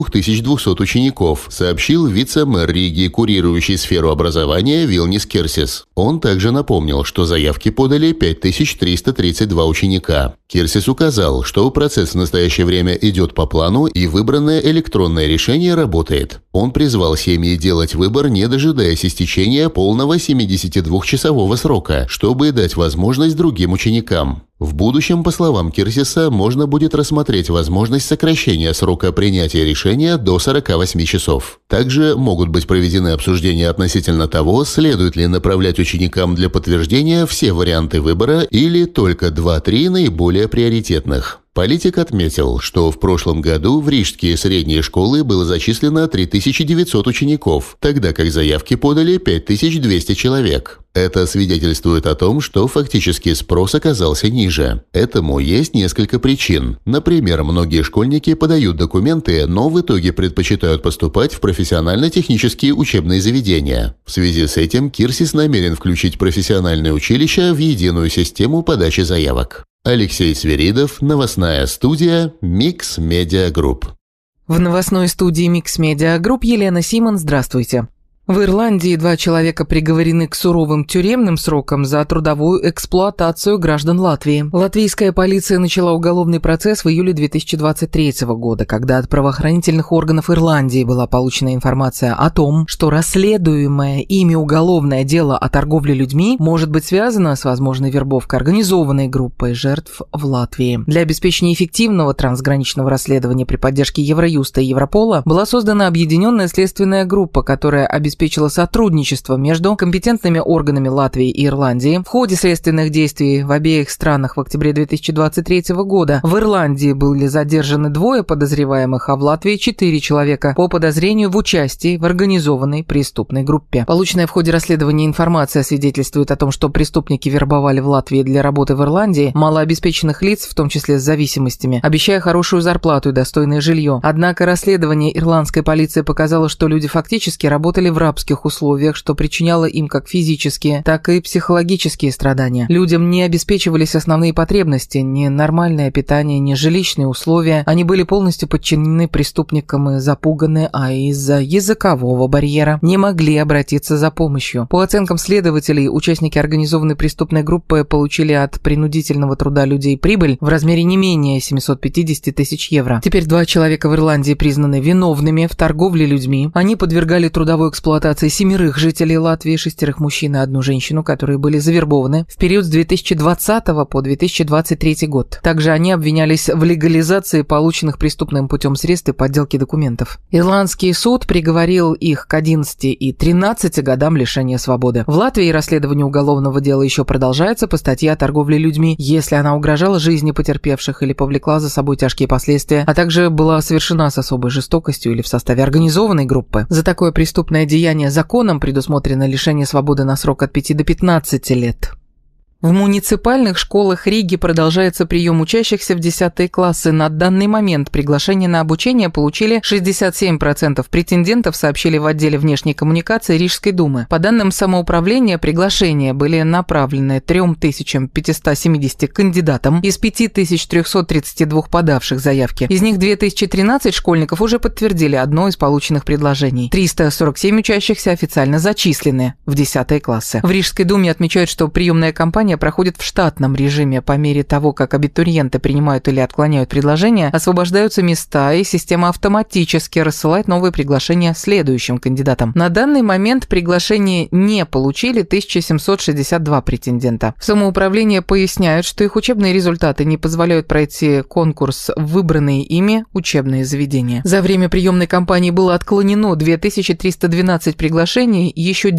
2200 учеников, сообщил вице-мэр Риги, курирующий сферу образования Вилнис Кирсис. Он также напомнил, что заявки подали 5332 ученика. Кирсис указал, что процесс в настоящее время идет по плану и выбранное электронное решение работает. Он призвал семьи делать выбор, не дожидаясь истечения полного 72-часового срока, чтобы дать возможность другим ученикам. В будущем, по словам Кирсиса, можно будет рассмотреть возможность сокращения срока принятия решения до 48 часов. Также могут быть проведены обсуждения относительно того, следует ли направлять ученикам для подтверждения все варианты выбора или только 2-3 наиболее приоритетных. Политик отметил, что в прошлом году в рижские средние школы было зачислено 3900 учеников, тогда как заявки подали 5200 человек. Это свидетельствует о том, что фактически спрос оказался ниже. Этому есть несколько причин. Например, многие школьники подают документы, но в итоге предпочитают поступать в профессионально-технические учебные заведения. В связи с этим Кирсис намерен включить профессиональные училища в единую систему подачи заявок. Алексей Свиридов, новостная студия Mix Media Group. В новостной студии Mix Media Group Елена Симон, здравствуйте. В Ирландии 2 человека приговорены к суровым тюремным срокам за трудовую эксплуатацию граждан Латвии. Латвийская полиция начала уголовный процесс в июле 2023 года, когда от правоохранительных органов Ирландии была получена информация о том, что расследуемое ими уголовное дело о торговле людьми может быть связано с возможной вербовкой организованной группой жертв в Латвии. Для обеспечения эффективного трансграничного расследования при поддержке Евроюста и Европола была создана объединенная следственная группа, которая обеспечила сотрудничество между компетентными органами Латвии и Ирландии. В ходе следственных действий в обеих странах в октябре 2023 года в Ирландии были задержаны 2 подозреваемых, а в Латвии 4 человека по подозрению в участии в организованной преступной группе. Полученная в ходе расследования информация свидетельствует о том, что преступники вербовали в Латвии для работы в Ирландии малообеспеченных лиц, в том числе с зависимостями, обещая хорошую зарплату и достойное жилье. Однако расследование ирландской полиции показало, что люди фактически работали в рабских условиях, что причиняло им как физические, так и психологические страдания. Людям не обеспечивались основные потребности, ни нормальное питание, ни жилищные условия. Они были полностью подчинены преступникам и запуганы, а из-за языкового барьера не могли обратиться за помощью. По оценкам следователей, участники организованной преступной группы получили от принудительного труда людей прибыль в размере не менее 750 тысяч евро. Теперь 2 человека в Ирландии признаны виновными в торговле людьми. Они подвергали трудовой эксплуатации 7 жителей Латвии, 6 мужчин и 1 женщину, которые были завербованы в период с 2020 по 2023 год. Также они обвинялись в легализации полученных преступным путем средств и подделке документов. Ирландский суд приговорил их к 11 и 13 годам лишения свободы. В Латвии расследование уголовного дела еще продолжается по статье о торговле людьми, если она угрожала жизни потерпевших или повлекла за собой тяжкие последствия, а также была совершена с особой жестокостью или в составе организованной группы. За такое преступное деяние законом предусмотрено лишение свободы на срок от 5 до 15 лет. В муниципальных школах Риги продолжается прием учащихся в 10 классы. На данный момент приглашение на обучение получили 67% претендентов, сообщили в отделе внешней коммуникации Рижской думы. По данным самоуправления, приглашения были направлены 3570 кандидатам из 5332 подавших заявки. Из них 2013 школьников уже подтвердили одно из полученных предложений. 347 учащихся официально зачислены в 10 классы. В Рижской думе отмечают, что приемная кампания проходит в штатном режиме. По мере того, как абитуриенты принимают или отклоняют предложения, освобождаются места, и система автоматически рассылает новые приглашения следующим кандидатам. На данный момент приглашение не получили 1762 претендента. В самоуправлении поясняют, что их учебные результаты не позволяют пройти конкурс в выбранные ими учебные заведения. За время приемной кампании было отклонено 2312 приглашений, еще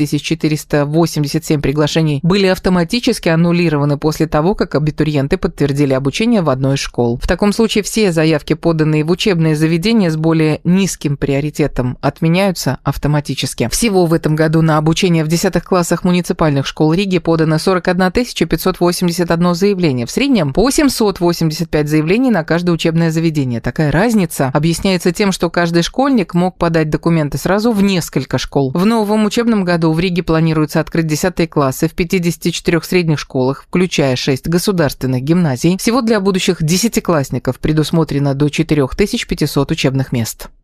9487 приглашений были автоматически аннулированы после того, как абитуриенты подтвердили обучение в одной из школ. В таком случае все заявки, поданные в учебные заведения с более низким приоритетом, отменяются автоматически. Всего в этом году на обучение в 10 классах муниципальных школ Риги подано 41 581 заявление. В среднем по 785 заявлений на каждое учебное заведение. Такая разница объясняется тем, что каждый школьник мог подать документы сразу в несколько школ. В новом учебном году в Риге планируется открыть 10 классы в 54 средних школах, включая 6 государственных гимназий, всего для будущих 10-классников предусмотрено до 4500 учебных мест.